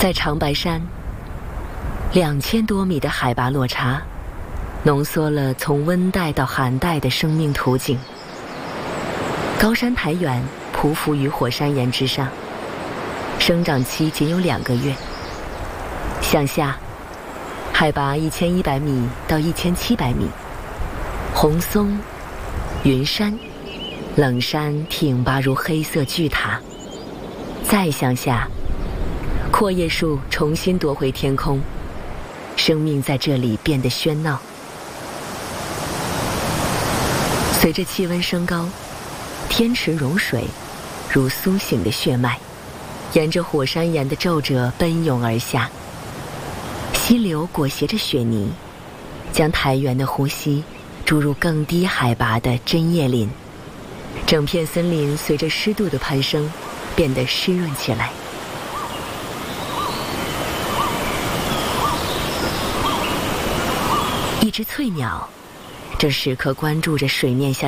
在长白山，2000多米的海拔落差，浓缩了从温带到寒带的生命图景。高山苔原匍匐于火山岩之上，生长期仅有2个月。向下，海拔1100米到1700米，红松、云山、冷山挺拔如黑色巨塔。再向下，阔叶树重新夺回天空，生命在这里变得喧闹。随着气温升高，天池融水，如苏醒的血脉，沿着火山岩的皱褶奔涌而下。溪流裹挟着雪泥，将苔原的呼吸注入更低海拔的针叶林。整片森林随着湿度的攀升，变得湿润起来。一只翠鸟正时刻关注着水面下